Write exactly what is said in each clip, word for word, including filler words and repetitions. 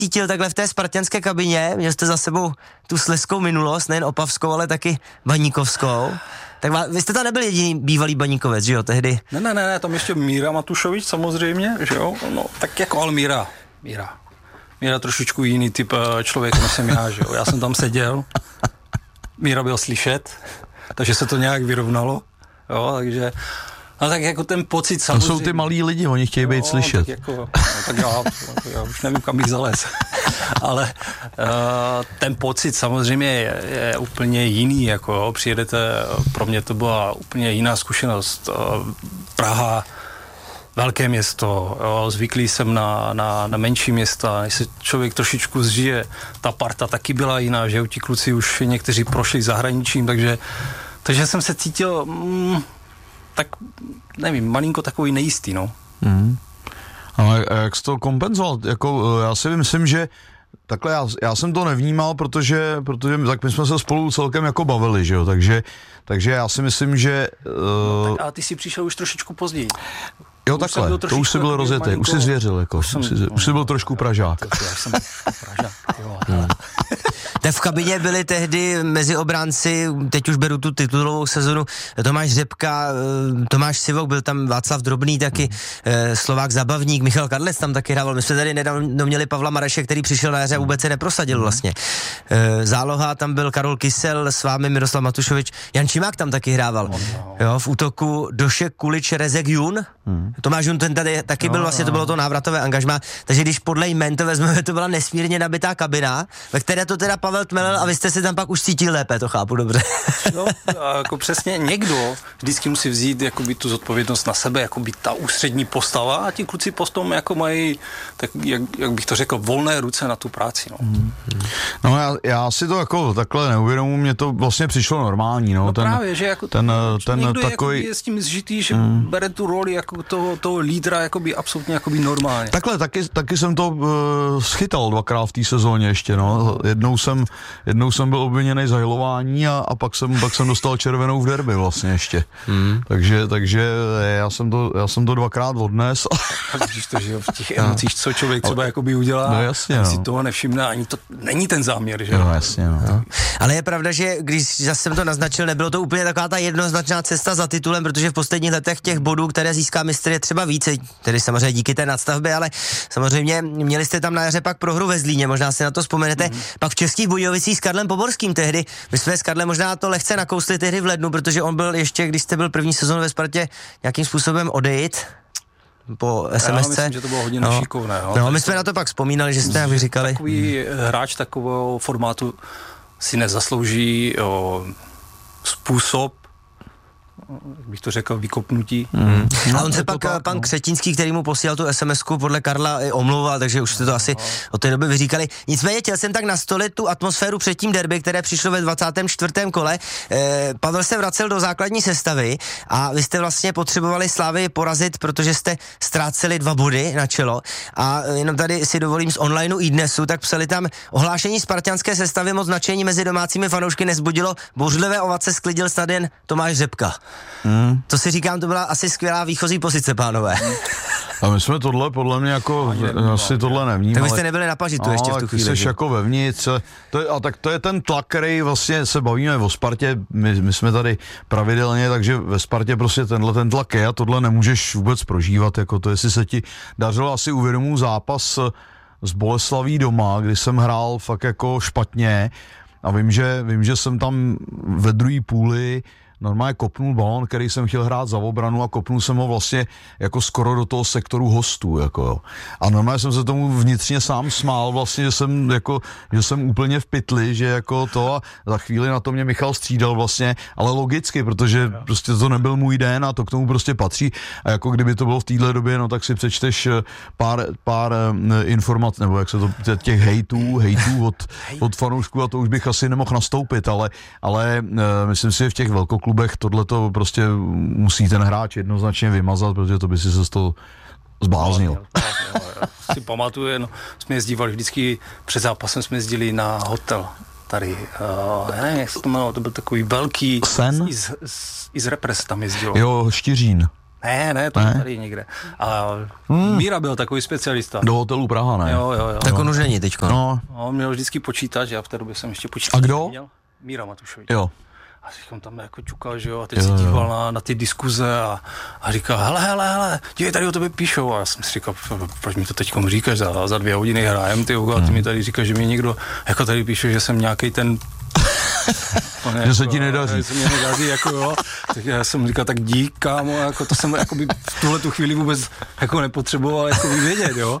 cítil takhle v té spartanské kabině, že jste za sebou tu slezskou minulost, nejen opavskou, ale taky baníkovskou. Tak vás, vy jste tam nebyl jediný bývalý baníkovec, že jo, tehdy? Ne, ne, ne, tam ještě Míra Matušovič samozřejmě, že jo, no, tak jako ale Míra, Míra. Míra trošičku jiný typ člověk, než jsem já, že jo, já jsem tam seděl, Míra byl slyšet, takže se to nějak vyrovnalo, jo, takže, no tak jako ten pocit samozřejmě. To jsou ty malí lidi, oni chtějí být no, slyšet. Tak jako, no, tak já, já už nevím, kam bych zalez, ale uh, ten pocit samozřejmě je, je úplně jiný, jako jo, přijedete, pro mě to byla úplně jiná zkušenost, uh, Praha, velké město, jo, zvyklý jsem na, na, na menší města, než se člověk trošičku zžije, ta parta taky byla jiná, že jo, ti kluci už někteří prošli zahraničím, takže, takže jsem se cítil, mm, tak nevím, malinko takový nejistý, no. Mm. Ale jak jsi to kompenzoval? Jako, já si myslím, že takhle já, já jsem to nevnímal, protože, protože tak my jsme se spolu celkem jako bavili, že jo, takže, takže já si myslím, že... Uh... No, tak, ale ty jsi přišel už trošičku později. Jo, takhle, to už jsi byl rozjetý, už jsi zvěřil, jako, už, jsem, už, jsi, už jsi byl trošku Pražák. Já jsem Pražák, jo. Hmm. Tak v kabině byli tehdy mezi obránci, teď už beru tu titulovou sezonu, Tomáš Řepka, Tomáš Sivok, byl tam Václav Drobný taky, hmm. Slovák Zabavník, Michal Kadlec tam taky hrával. My jsme tady nedávno měli Pavla Mareše, který přišel na jaře a vůbec se neprosadil vlastně. Záloha, tam byl Karol Kysel, s vámi Miroslav Matušovič, Jan Čimák tam taky hrával. Jo, v útoku Došek, Kulič, Rezek, Jun. Hmm. Tomáš Jun, ten tady taky byl, vlastně to bylo to návratové angažmá, takže když podle jmen to vezmeme, to byla nesmírně nabitá kabina, ve které to teda Pavel tmelil a vy jste se tam pak už cítil lépe, to chápu dobře. No, jako přesně někdo vždycky musí vzít jakoby tu zodpovědnost na sebe, jakoby ta ústřední postava a ti kluci postom jako mají, tak jak, jak bych to řekl, volné ruce na tu práci, no. Hmm. No já, já si to jako takhle neuvědomuji, mně to vlastně přišlo normální, no. No ten, právě, že jako ten, ten někdo takový... je s tím zžitý, že hmm. bere tu roli jako toho, toho lídra jakoby absolutně jakoby normálně. Takhle, taky, taky jsem to uh, schytal dvakrát v té sezóně ještě, no. Jednou jsem, jednou jsem byl obviněný z hajlování a, a pak, jsem, pak jsem dostal červenou v derby vlastně ještě. Hmm. Takže, takže já jsem to, já jsem to dvakrát odnes. A vidíš to, že jo, v těch emocích, co člověk třeba jakoby udělá, no, jasně, no. si toho nevšimne, ani to není ten záměr, že jo. No, jasně, no. No. Ale je pravda, že když zase jsem to naznačil, nebylo to úplně taková ta jednoznačná cesta za titulem, protože v posledních letech těch bodů, které získá mistr, je třeba více, tedy samozřejmě díky té nadstavbě, ale samozřejmě měli jste tam na jaře pak prohru ve Zlíně, možná si na to vzpomenete, mm-hmm. pak v Českých Budějovicích s Karlem Poborským tehdy. My jsme s Karlem možná to lehce nakousli tehdy v lednu, protože on byl ještě, když jste byl první sezónu ve Spartě, nějakým způsobem odejít po es em es ce. Já myslím, že to bylo hodně no. nešikovné. No, no my jsme na to pak vzpomínali, že jste jak říkali. Takový hráč takového formátu si nezaslouží o, způsob, jak bych to řekl, vykopnutí. Mm. No, a on se pak, tak, pan no. Křetínský, který mu posílal tu es em esku, podle Karla i omlouval, takže už jste to asi no. od té doby vyříkali. Nicméně chtěl jsem tak nastolit tu atmosféru před tím derby, které přišlo ve dvacátém čtvrtém kole. Eh, Pavel se vracel do základní sestavy a vy jste vlastně potřebovali Slávy porazit, protože jste ztráceli dva body na čelo. A jenom tady si dovolím z onlineu iDnesu, tak psali tam: ohlášení spartanské sestavy moc značení mezi domácími fanoušky nezbudilo, bouřlivé ovace sklidil stadion Tomáš Řepka. Hmm. To si říkám, to byla asi skvělá výchozí pozice, pánové. A my jsme tohle, podle mě, jako asi tohle nevnímali. Tak vy jste nebyli na pažitu no, ještě v tu chvíli. Ty jsi jako vevnitř. To je, a tak to je ten tlak, který vlastně se bavíme o Spartě. My, my jsme tady pravidelně, takže ve Spartě prostě tenhle ten tlak je a tohle nemůžeš vůbec prožívat. Jako to, jestli se ti dařilo, asi uvědomuji zápas s Boleslaví doma, kdy jsem hrál fakt jako špatně a vím, že, vím, že jsem tam ve druhé půli normálně kopnul balón, který jsem chtěl hrát za obranu a kopnul jsem ho vlastně jako skoro do toho sektoru hostů, jako jo. A normálně jsem se tomu vnitřně sám smál vlastně, že jsem jako, že jsem úplně v pytli, že jako to a za chvíli na to mě Michal střídal vlastně, ale logicky, protože prostě to nebyl můj den a to k tomu prostě patří a jako kdyby to bylo v téhle době, no tak si přečteš pár, pár informací, nebo jak se to, těch hejtů, hejtů od, od fanoušků a to už bych asi nemohl nastoupit, ale, ale myslím si, že v těch velkoklubech klubech tohleto prostě musí ten hráč jednoznačně vymazat, protože to by si se z toho zbláznil. Si pamatuju, no, jsme jezdívali vždycky, před zápasem jsme jezdili na hotel tady, uh, já nevím, jak se to jmenovalo, to byl takový velký, Sen? I z, z, i z repres tam jezdilo. Jo, Štiřín. Ne, ne, to Ne? tady někde. A hmm. Míra byl takový specialista. Do hotelu Praha, ne? Jo, jo, jo. Tak on už není teďko. No, No, on měl vždycky počítač, já v té době jsem ještě počítač. A kdo? Měl. Míra Matušovič. jo. A říkám tam jako čukal, že jo, a teď jo, se díval na, na ty diskuze a, a říkal, hele, hele, hele, dívej, tady o tobě píšou. A já jsem si říkal, proč mi to teďkom říkáš, za, za dvě hodiny hrajem, ty a ty mi tady říkáš, že mi někdo, jako tady píše, že jsem nějaký ten... Ne, Že se ti nedaří. Že se mi nedaří, jako jo. Tak já jsem říkal, tak dík, kámo, jako to jsem jako by v tuhle tu chvíli vůbec jako nepotřeboval jako vědět, jo.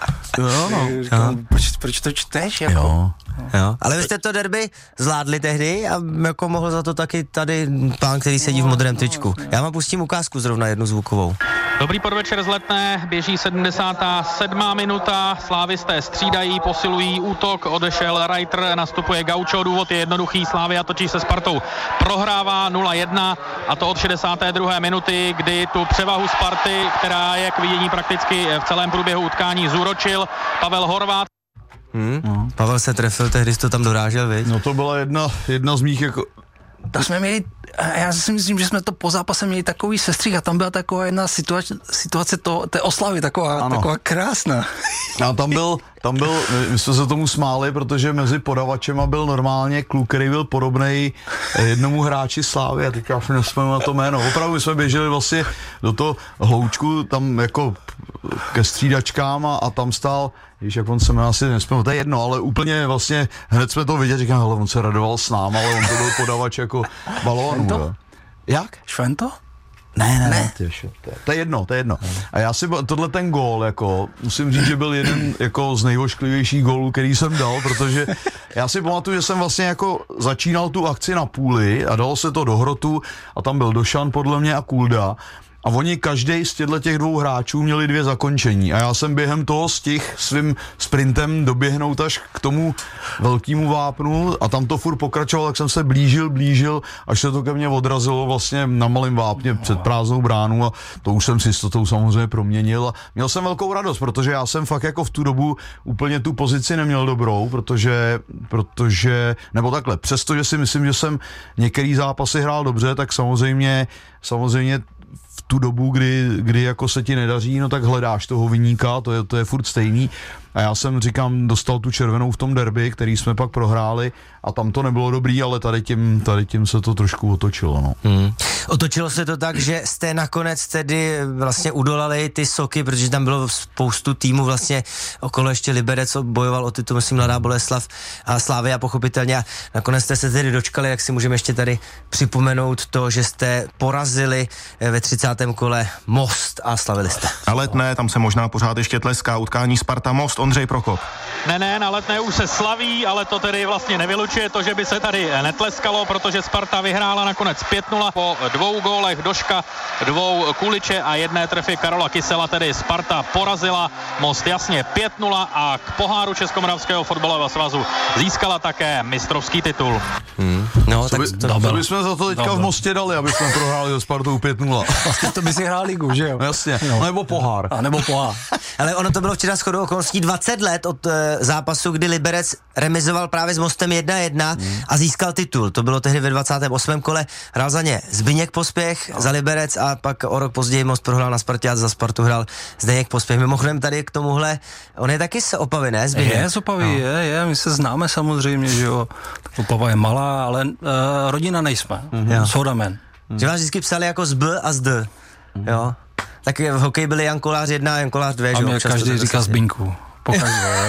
Jo, no. Říkám, proč, proč to čteš, jako? Jo. Jo. Ale vy jste to derby zvládli tehdy a jako mohl za to taky tady pán, který sedí v modrém tričku. Já vám pustím ukázku zrovna jednu zvukovou. Dobrý podvečer z Letné, běží sedmdesátá sedmá minuta, slávisté střídají, posilují útok, odešel Reiter, nastupuje Gaucho, důvod je jednoduchý, Slavia točí se Spartou, prohrává nula jedna a to od šedesáté druhé minuty, kdy tu převahu Sparty, která je k vidění prakticky v celém průběhu utkání, zúročil Pavel Horváth. Hmm. No. Pavel se trefil, tehdy jsi to tam dorážel, viď? No to byla jedna, jedna z mých jako... Tak jsme měli, já si myslím, že jsme to po zápase měli takový sestřih a tam byla taková jedna situace, situace to, té oslavy, taková, taková krásná. A tam byl, tam byl, my jsme se tomu smáli, protože mezi podavačema byl normálně kluk, který byl podobnej jednomu hráči Slávy a teď já si nespomínám na to jméno. Opravdu my jsme běželi vlastně do toho hloučku tam jako ke střídačkám a, a tam stál, víš, jak on se jmenuje, asi nespomínám, to je jedno, ale úplně vlastně hned jsme to viděli, říkám, hele, on se radoval s náma, ale on to byl podavač jako balónů. Jak? Švento? Ne, ne, ne. Ty, to, je, to je jedno, to je jedno. A já si, tohle ten gól, jako, musím říct, že byl jeden jako z nejvošklivějších gólů, který jsem dal, protože já si pamatuju, že jsem vlastně jako začínal tu akci na půli a dalo se to do hrotu a tam byl Došan podle mě a Kulda. A oni každý z těchto těch dvou hráčů měli dvě zakončení a já jsem během toho stihl svým sprintem doběhnout až k tomu velkému vápnu a tam to furt pokračovalo, tak jsem se blížil, blížil, až se to ke mně odrazilo vlastně na malém vápně před prázdnou bránu a to už jsem si s jistotou samozřejmě proměnil a měl jsem velkou radost, protože já jsem fakt jako v tu dobu úplně tu pozici neměl dobrou, protože, protože nebo takhle, přestože si myslím, že jsem některý zápasy hrál dobře, tak samozřejmě, samozřejmě v tu dobu, kdy, kdy jako se ti nedaří, no tak hledáš toho viníka, to je, to je furt stejný. A já jsem, říkám, dostal tu červenou v tom derby, který jsme pak prohráli a tam to nebylo dobrý, ale tady tím, tady tím se to trošku otočilo, no. Hmm. Otočilo se to tak, že jste nakonec tedy vlastně udolali ty Soky, protože tam bylo spoustu týmů vlastně okolo ještě Liberec bojoval o titul, myslím, Mladá Boleslav a Slavia pochopitelně a nakonec jste se tedy dočkali, jak si můžeme ještě tady připomenout to, že jste porazili ve třicátém kole Most a slavili jste. Na Letné, tam se možná pořád ještě tleská utkání Sparta Most, Ondřej Prokop. Ne, ne, na Letné už se slaví, ale to tedy vlastně nevylučuje to, že by se tady netleskalo, protože Sparta vyhrála nakonec pět nula po dvou gólech Doška, dvou Kuliče a jedné trefy Karola Kysela, tedy Sparta porazila Most jasně pět nula a k poháru Českomoravského fotbalového svazu získala také mistrovský titul. Hmm. No, Co, tak by, to, co bychom za to teďka Dobel. v Mostě dali, aby jsme prohráli se Spartou pět nula. Vlastně to by si hrál ligu, že jo? Jasně, no. Nebo pohár. A nebo pohár. Ale ono to bylo včera shodou okolností dvacet let od uh, zápasu, kdy Liberec remizoval právě s Mostem jedna jedna hmm. a získal titul. To bylo tehdy ve dvacátém osmém kole. Hrál za ně Zbyněk Pospěch no. za Liberec a pak o rok později Most prohrál na Spartě a za Spartu hrál Zdeněk Pospěch. Mimochodem tady k tomuhle, on je taky z Opavy, ne? Zbyněk? Je z Opavy, no. je, je, my se známe samozřejmě, že jo. Opava je malá, ale uh, rodina nejsme. Mm-hmm. Sodamen. Mm. Že vás vždycky psali jako z B a z D, mm. jo. Tak v hokeji byli Jan Kolář jedna a Jan Kolář dvě, a že jo. A mě každý říká Zbyňku. Pokaždé.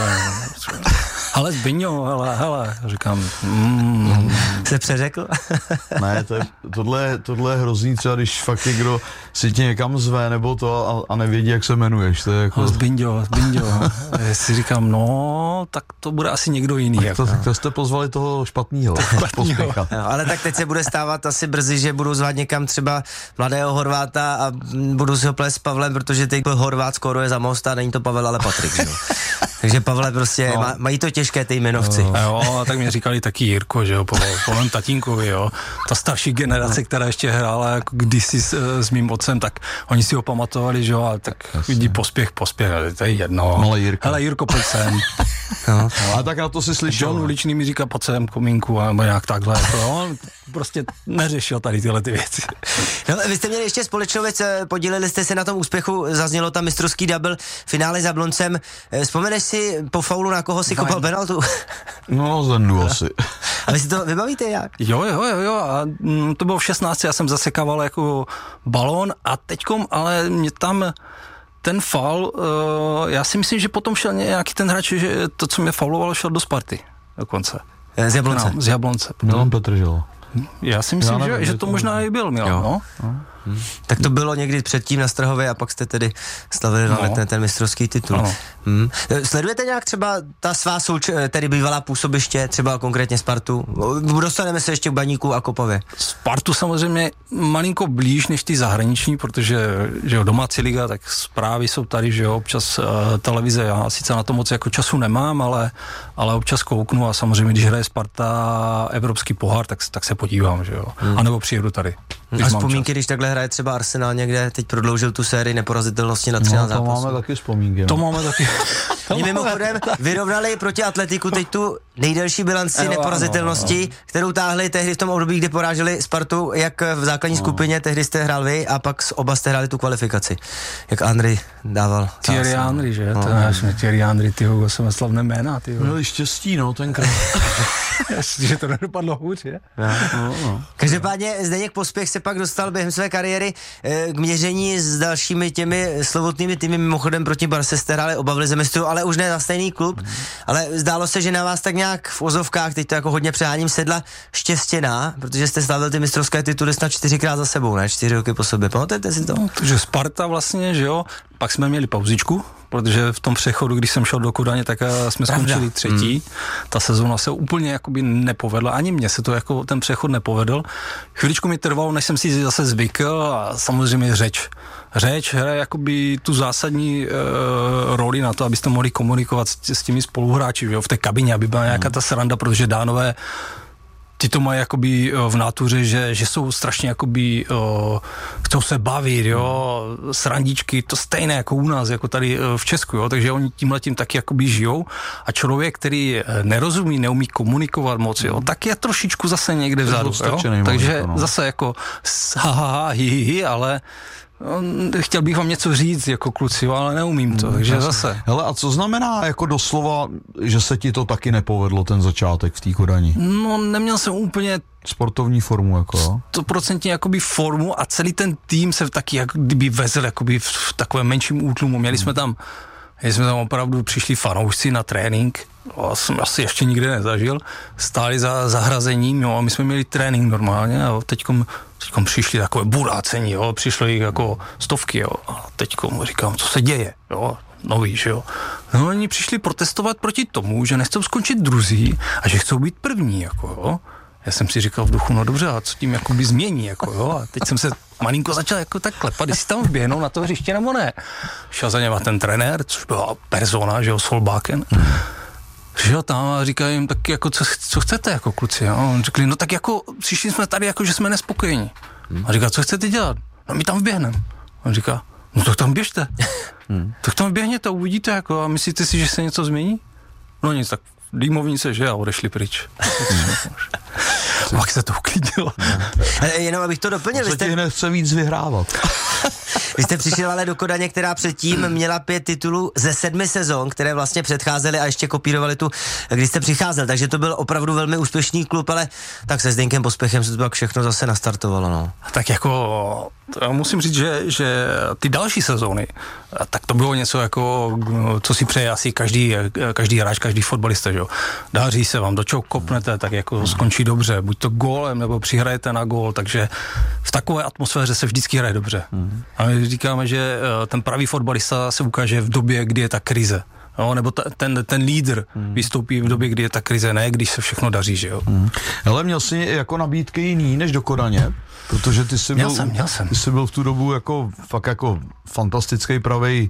Ale Zbyňo, hele, hele, říkám. Mm. Se přeřekl? Ne, to je, tohle, tohle je hrozný, třeba když fakt někdo si tě někam zve nebo to a, a nevědí, jak se jmenuješ. To je jako... No, Zbyňo, Zbyňo. Já si říkám, no, tak to bude asi někdo jiný. Tak jako. to, to jste pozvali toho špatnýho. špatnýho. No, ale tak teď se bude stávat asi brzy, že budu zvát někam třeba mladého Horváta a budu si ho plést s Pavlem, protože teď byl Horvát skóruje za Most a není to Pavel, ale Patrik, že jo. Takže Pavle prostě, No. má, mají to těžké ty jmenovci. A jo, a tak mě říkali taky Jirko, že jo, po, po mém tatínkovi, jo. Ta starší generace, která ještě hrála jako kdysi s, s mým otcem, tak oni si ho pamatovali, že jo, a tak vidí pospěch, pospěch, to je jedno. Ale Jirka. Hele, Jirko, pojď sem. No. A tak na to si slyšel. John Uličný mi říká, pojď sem, komínku, nebo nějak takhle. Jako, on prostě neřešil tady tyhle ty věci. No, vy jste měli ještě společnou věc, podíleli jste se na tom úspěchu, zaznělo tam mistrovský double, finále s Jabloncem. Vzpomeneš si po faulu, na koho si kopal penaltu? No, Zendu asi. A vy si to vybavíte jak? Jo, jo, jo, jo, a mm, to bylo v šestnácti, já jsem zasekával jako balón a teďkom, ale mě tam ten faul, uh, já si myslím, že potom šel nějaký ten hráč, že to, co mě faulovalo, šel do Sparty dokonce. Z Jablonce. No, z Jablonce. Milan Petržel. Já si myslím, Já nevím, že, že že to to možná i byl Milan, Jo. no. Hmm. Tak to bylo někdy předtím na Strahově a pak jste tedy slavili No. no. ten, ten mistrovský titul. Ano. Hmm. Sledujete nějak třeba ta svá souč- tedy bývalá působiště, třeba konkrétně Spartu? Dostaneme se ještě k Baníku a Kopavě. Spartu samozřejmě malinko blíž než ty zahraniční, protože že jo, domácí liga, tak zprávy jsou tady, že jo, občas uh, televize, já sice na to moc jako času nemám, ale, ale občas kouknu a samozřejmě, když hraje Sparta evropský pohár, tak, tak se podívám, že jo, hmm. anebo přijedu tady. A vzpomínky, když takhle hraje třeba Arsenal někde, teď prodloužil tu sérii neporazitelnosti na třináct No, to zápasů. máme taky vzpomínky. No. To máme taky. Oni mimochodem vyrovnali proti Atletiku teď tu nejdelší bilanci Jo, neporazitelnosti, ano, kterou táhli tehdy v tom období, kdy poráželi Spartu, jak v základní skupině, tehdy jste hrál vy a pak s oba jste hráli tu kvalifikaci. Jak Andrej dával. Thierry zásah. Henry, že? No. To je Thierry Henry, ty Hugo, jsme slavné jména, ty Měli štěstí, no, tenkrát. že to nedopadlo hůř, je? no, no. Každopádně Zdeněk Pospěch se pak dostal během své kariéry eh, k měření s dalšími těmi slovutnými týmy, mimochodem proti Barse jste hráli oba v lize mistrů, ale už ne na stejný klub, mm. ale zdálo se, že na vás tak nějak v ozovkách, teď to jako hodně přeháním, sedla štěstěná, protože jste slavil ty mistrovské tituly snad čtyřikrát za sebou, ne? Čtyři roky po sobě, pamatujete si to? No, takže Sparta vlastně, že jo, pak jsme měli pauzičku, protože v tom přechodu, když jsem šel do Kodaně, tak jsme Pravda. skončili třetí. Hmm. Ta sezóna se úplně jakoby nepovedla, ani mně se to jako ten přechod nepovedl. Chviličku mi trvalo, než jsem si zase zvykl a samozřejmě řeč. Řeč hraje jakoby tu zásadní e, roli na to, abyste mohli komunikovat s, s těmi spoluhráči, jo, v té kabině, aby byla nějaká ta sranda, protože Dánové ty to mají jakoby v nátuře, že, že jsou strašně jakoby, o, chcou se bavit, jo, srandičky, to stejné jako u nás, jako tady v Česku, jo, takže oni tímhletím taky jakoby žijou a člověk, který nerozumí, neumí komunikovat moc, jo, tak je trošičku zase někde vzadu, jo, takže no. zase jako ha, ha, ha, hi, hi, hi, ale chtěl bych vám něco říct jako kluci, ale neumím to, takže zase. Hele, a co znamená jako doslova, že se ti to taky nepovedlo, ten začátek v té Kodani? No, neměl jsem úplně sportovní formu, jako jo? sto procent jakoby formu a celý ten tým se taky jak kdyby vezl jakoby v takovém menším útlumu. Měli jsme tam, měli jsme tam opravdu, přišli fanoušci na trénink, to jsem asi ještě nikdy nezažil, stáli za zahrazením, jo, a my jsme měli trénink normálně a teďkom, teďkom přišli takové burácení, jo, přišlo jich jako stovky, jo, a teďkom říkám, co se děje, jo, nový, že jo. No, oni přišli protestovat proti tomu, že nechcou skončit druzí a že chcou být první, jako jo. Já jsem si říkal v duchu, no dobře, a co tím jakoby změní, jako jo, a teď jsem se malinko začal jako tak klepat, jestli tam vběhnou na to hřiště nebo ne. Šel za něma ten trenér, což byla persona, že jo, s Holbákem. Přišel tam a říká jim, tak jako, co, co chcete, jako kluci, a on řekli, no tak jako, přišli jsme tady, jako, že jsme nespokojení. A říká, co chcete dělat? No my tam vběhneme. On říká, no tak tam běžte. Tak tam běhněte, uvidíte, jako, a myslíte si, že se něco změní? No nic, tak dýmovnice, že, a odešli pryč. Pak se to uklidilo. Jenom abych to doplnil. Co ti nechce víc vyhrávat? Vy jste přišel ale do Kodaně, která předtím měla pět titulů ze sedmi sezon, které vlastně předcházely a ještě kopírovali tu, když jste přicházel, takže to byl opravdu velmi úspěšný klub, ale tak se Zdeňkem Pospěchem se to pak všechno zase nastartovalo, no. Tak jako, musím říct, že, že ty další sezóny, tak to bylo něco jako, co si přeje asi každý, každý hráč, každý fotbalista, že jo. Daří se vám, do čeho kopnete, tak jako skončí dobře, buď to gólem, nebo přihrajete na gól, takže v takové atmosféře se vždycky hraje dobře. A my říkáme, že ten pravý fotbalista se ukáže v době, kdy je ta krize. No, nebo ta, ten, ten lídr hmm. vystoupí v době, kdy je ta krize, ne když se všechno daří, že jo. Hmm. Hele, měl jsi jako nabídky jiný než do Kodaně? Protože ty jsi, měl byl, jsem, měl jsem. ty jsi byl v tu dobu jako fakt jako fantastický pravej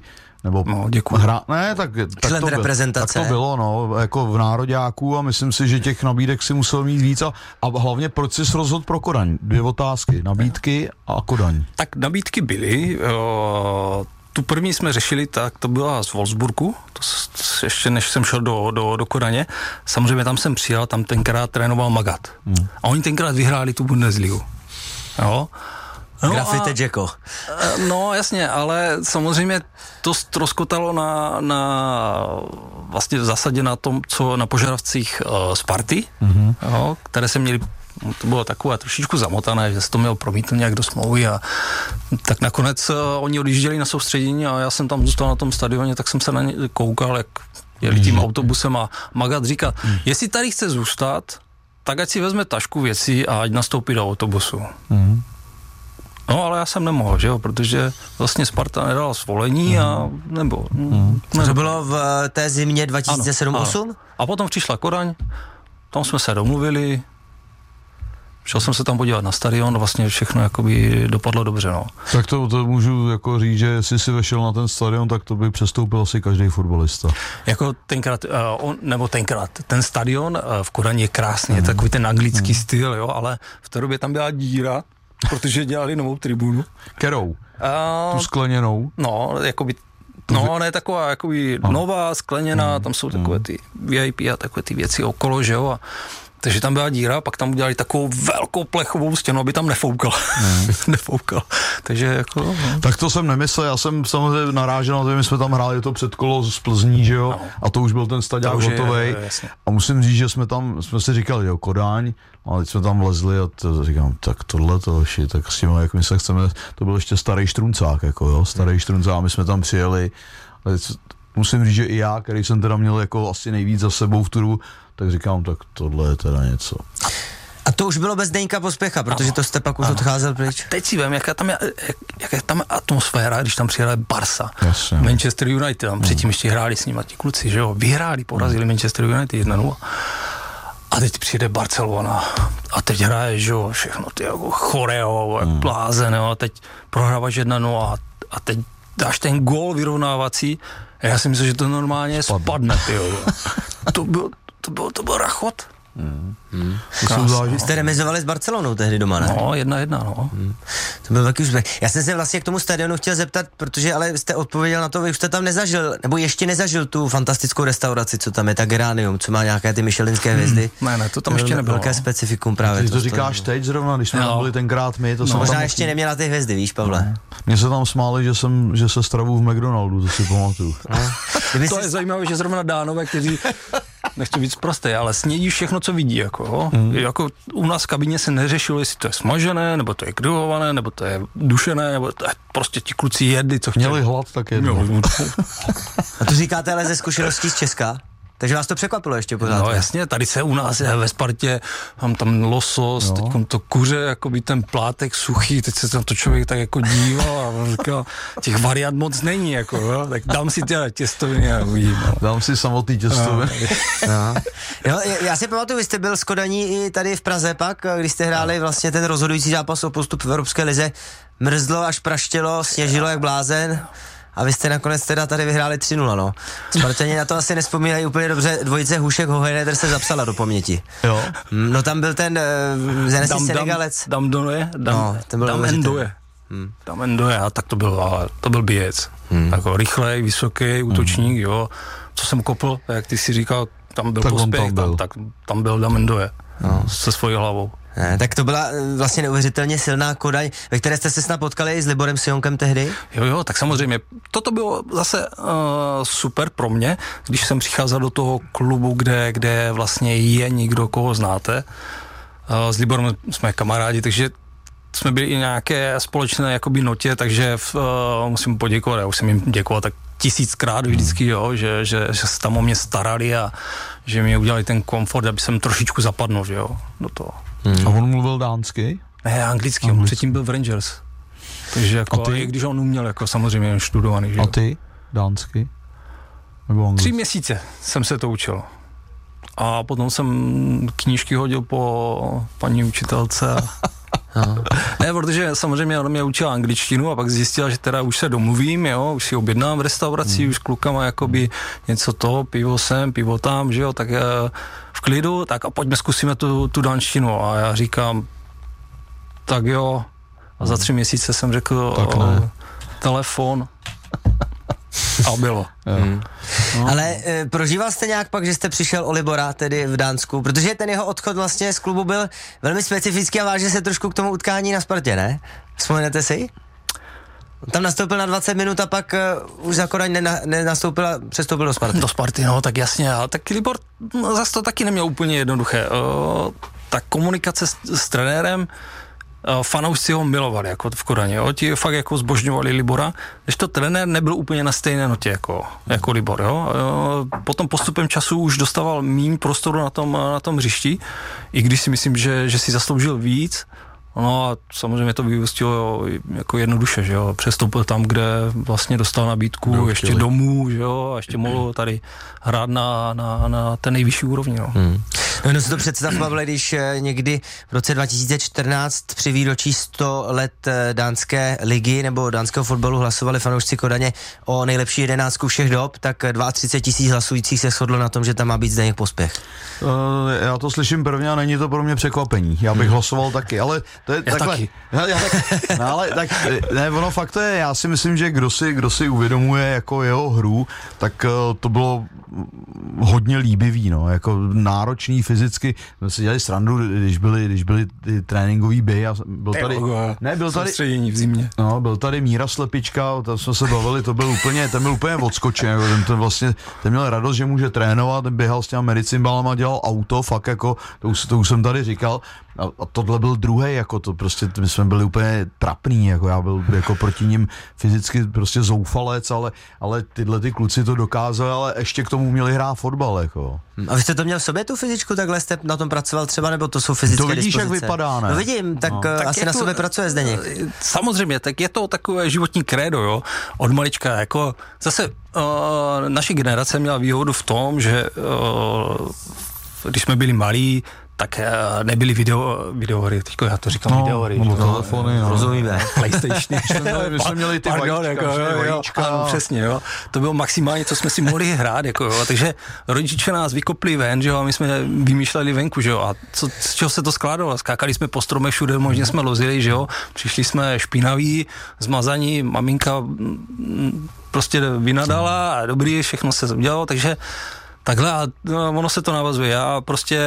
nebo no, hra, ne, tak, tak, Člen to byl, reprezentace. tak to bylo, no, jako v nároďáku a myslím si, že těch nabídek si musel mít víc a, a hlavně proč jsi rozhodl pro Kodaň? Dvě otázky, nabídky a Kodaň. Tak nabídky byly, o, tu první jsme řešili, tak to byla z Wolfsburgu, to, to ještě než jsem šel do, do, do Kodaně. Samozřejmě tam jsem přijel, tam tenkrát trénoval Magat. Hmm. A oni tenkrát vyhráli tu Bundesligu. Jo. No Grafite Jacko. No jasně, ale samozřejmě to ztroskotalo na, na vlastně v zásadě na tom, co na požadavcích uh, Sparty, mm-hmm. jo, které se měly, to bylo takové trošičku zamotané, že se to mělo promítnout nějak do smlouvy a tak nakonec uh, oni odjížděli na soustředění a já jsem tam zůstal na tom stadioně, tak jsem se na ně koukal, jak jeli tím autobusem a Magat říkal, mm. jestli tady chce zůstat, tak ať si vezme tašku věcí a ať nastoupí do autobusu. Mm. No, ale já jsem nemohl, že jo, protože vlastně Sparta nedala svolení a nebo... Mm. To bylo v té zimě dva tisíce sedm osm? A potom přišla Kodaň, tam jsme se domluvili, šel jsem se tam podívat na stadion, vlastně všechno jakoby dopadlo dobře, no. Tak to, to můžu jako říct, že jestli si vešel na ten stadion, tak to by přestoupil asi každý fotbalista. Jako tenkrát, uh, on, nebo tenkrát, ten stadion uh, v Kodani je krásný, mm. je takový ten anglický mm. styl, jo, ale v té době tam byla díra, protože dělali novou tribunu. Kterou? Uh, tu skleněnou? No, jakoby, no, ne, taková jakoby ah. nová, skleněná, mm. tam jsou takové ty V I P a takové ty věci okolo, že jo, a takže tam byla díra, pak tam udělali takovou velkou plechovou stěnu, aby tam nefoukal. Mm. nefoukal. Takže jako... No. Tak to jsem nemyslel, já jsem samozřejmě narážel na to, my jsme tam hráli to předkolo z Plzní, že jo, no. A to už byl ten stadion hotovej. A musím říct, že jsme tam, jsme si říkali, jo, Kodaň, a teď jsme tam vlezli a to, říkám, tak tohle to ši, tak s tím, jak my se chceme, to byl ještě starý Štruncák, jako jo, starý mm. Štruncák, a my jsme tam přijeli, a teď, musím říct, že i já, který jsem teda měl jako asi nejvíc za sebou v turu, tak říkám, tak tohle je teda něco. A to už bylo bez Zdeňka Pospěcha, protože ano, to jste pak už ano. odcházel pryč. A teď si vím, jaká tam je, jak, jaká tam je atmosféra, když tam přijela Barca, Jasně. Manchester United, tam předtím ještě hráli s nimi ti kluci, že jo, vyhráli, porazili hmm. Manchester United jedna nula. A teď přijde Barcelona a teď hraje, že jo, všechno ty jako choreo, jak hmm. blázen, jo, a teď prohráváš jedna nula a teď dáš ten gól vyrovnávací a já si myslím, že to normálně spadne, spadne ty jo. To byl, to byl, to byl rachot. Hmm. Hmm. Jste remizovali s Barcelonou tehdy doma, ne? No, jedna jedna, no. Hmm. To byl taky úspěch. Já jsem se vlastně k tomu stadionu chtěl zeptat, protože ale jste odpověděl na to, vy už jste tam nezažil, nebo ještě nezažil tu fantastickou restauraci, co tam je, ta Geranium, co má nějaké ty michelinské hvězdy. Hmm. Ne, ne, to tam ještě nebylo. Velké specifikum právě. Ty to, to říkáš teď zrovna, když jsme no. tam byli tenkrát my. To no, možná tam ještě mohl... neměla ty hvězdy, víš, Pavle. No. Mně se tam smáli, že jsem, že se stravu v McDonaldu, to si pamatuju. No. To je zajímavé, že zrovna Dánové, kteří nechci víc prostý, ale snědí všechno, co vidí, jako, hmm. jako u nás v kabině se neřešilo, jestli to je smažené, nebo to je grillované, nebo to je dušené, nebo to je, prostě ti kluci jedli, co chtěli. Měli hlad, tak jedli. A to říkáte ale ze zkušeností z Česka? Takže vás to překvapilo ještě pořád? No jasně, tady se u nás je ve Spartě, mám tam losos, no. Teďkom to kuře, jakoby ten plátek suchý, teď se tam to člověk tak jako díval a on říkal, těch variant moc není, jako, jo? Tak dám si těle těstoviny a uvidím. No. Dám si samotný těstoviny. No. No. Jo, já si pamatuju, vy jste byl s Kodaní i tady v Praze pak, když jste hráli vlastně ten rozhodující zápas o postup v Evropské lize. Mrzlo až praštělo, sněžilo jak blázen. A vy jste nakonec teda tady vyhráli tři nula, no. Spartani na to asi nespomínají úplně dobře, dvojice Hůšek Hoheneder se zapsala do paměti. Jo. No tam byl ten uh, zenesý Senegalec. Dam Donoje, Dam, no, ten byl Dam Endoje. Hmm. Dam Endoje, a tak to byl, ale to byl bijec. Hmm. Jako rychlej, vysoký, útočník, hmm. jo. Co jsem kopl, jak ty si říkal, tam byl tak Pospěch, tam, byl. Tam, tak, tam byl Dam Endoje, no. Se svojí hlavou. Ne, tak to byla vlastně neuvěřitelně silná Kodaň, ve které jste se snad potkali i s Liborem Sionkem tehdy? Jo, jo, tak samozřejmě. Toto bylo zase uh, super pro mě, když jsem přicházel do toho klubu, kde, kde vlastně je někdo, koho znáte. Uh, s Liborem jsme kamarádi, takže jsme byli i nějaké společné jakoby notě, takže v, uh, musím poděkovat, já už jsem jim děkoval tak tisíckrát vždycky, jo, že, že, že se tam o mě starali a že mi udělali ten komfort, aby jsem trošičku zapadnul, že jo, do toho. Hmm. A on mluvil dánsky? Ne, anglicky, on předtím byl v Rangers. Takže jako, ty? I když on uměl, jako samozřejmě študovaný. Že? A ty? Dánsky? Nebo anglicky? Tři měsíce jsem se to učil. A potom jsem knížky hodil po paní učitelce a No. Ne, protože samozřejmě ona mě učila angličtinu a pak zjistila, že teda už se domluvím, jo, už si objednám v restauraci, hmm. už klukama jakoby něco to, pivo sem, pivo tam, že jo, tak v klidu, tak a pojďme zkusíme tu, tu danštinu. A já říkám, tak jo, a za tři měsíce jsem řekl o, telefon a bylo. Hmm. No. Ale e, prožíval jste nějak pak, že jste přišel o Libora, tedy v Dánsku, protože ten jeho odchod vlastně z klubu byl velmi specifický a váže se trošku k tomu utkání na Spartě, ne? Vzpomenete si? Tam nastoupil na dvacet minut a pak uh, už za Kodaň nenastoupil a přestoupil do Sparty. Do Sparty, no, tak jasně, ale tak Libor no, zase to taky neměl úplně jednoduché. Uh, ta komunikace s, s trenérem, uh, fanoušci ho milovali jako v Kodani, jo, ti fakt jako zbožňovali Libora, když to trenér nebyl úplně na stejné notě jako, jako Libor, jo. Uh, potom postupem času už dostával méně prostoru na tom, na tom hřišti, i když si myslím, že, že si zasloužil víc. No a samozřejmě to vyústilo jako jednoduše, že jo, přestoupil tam, kde vlastně dostal nabídku Byl ještě chtěli. domů, že jo, a ještě mohl tady hrát na, na, na té nejvyšší úrovni, no. Hmm. No, no si to představovali, když někdy v roce dva tisíce čtrnáct při výročí sto let dánské ligy nebo dánského fotbalu hlasovali fanoušci Kodaně o nejlepší jedenáctku všech dob, tak třicet dva tisíc hlasujících se shodlo na tom, že tam má být Zdeněk Pospěch. Uh, já to slyším prvně a není to pro mě překvapení. Já bych hmm. hlasoval taky, ale to je já takhle. Taky. Já, já tak, no, ale tak, ne, ono fakt to je, já si myslím, že kdo si, kdo si uvědomuje jako jeho hru, tak uh, to bylo hodně líbivý, no, jako náročný fyzicky. My si dělali srandu, když byly, když byly ty tréninkový běhy a byl tady, ne, byl tady, v zimě. No, byl tady Míra Slepička, tam jsme se bavili, to byl úplně, ten byl úplně odskočen, jako ten, ten vlastně, ten měl radost, že může trénovat, běhal s těma medicimbalama, dělal auto, fakt jako, to už, to už jsem tady říkal. A, a tohle byl druhý, jako to prostě, my jsme byli úplně trapný, jako já byl jako proti ním fyzicky prostě zoufalec, ale, ale tyhle ty kluci to dokázali, ale ještě k tomu měli hrát fotbal, jako. A vy jste to měl v sobě, tu fyzičku, takhle jste na tom pracoval třeba, nebo to jsou fyzické dispozice? To vidíš, dispozice? Jak vypadá, ne? No vidím, tak, no. tak asi na to, sobě pracuje Zdeněk. Samozřejmě, tak je to takové životní krédo, jo, od malička, jako zase uh, naše generace měla výhodu v tom, že uh, když jsme byli malí, tak nebyly video, videohry, teďko já to říkám, no, videohry. No, telefony, no. Rozumíme. PlayStation. My jsme měli ty Pardon, vajíčka, jako, jo, vajíčka. Ano, přesně, jo. To bylo maximálně, co jsme si mohli hrát, jako jo. Takže rodiče nás vykopli ven, že jo, a my jsme vymýšleli venku, že jo. A co, z čeho se to skládalo? Skákali jsme po stromech, všude možně jsme lozili, že jo. Přišli jsme špinaví, zmazaní, maminka prostě vynadala a dobrý, všechno se udělalo, takže takhle a no, ono se to navazuje. Já prostě